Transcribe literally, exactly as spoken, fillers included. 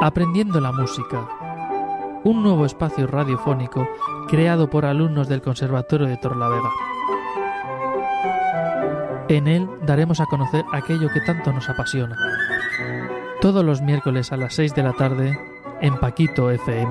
Aprendiendo la música, un nuevo espacio radiofónico creado por alumnos del Conservatorio de Torrelavega. En él daremos a conocer aquello que tanto nos apasiona. Todos los miércoles a las seis de la tarde en Paquito F M.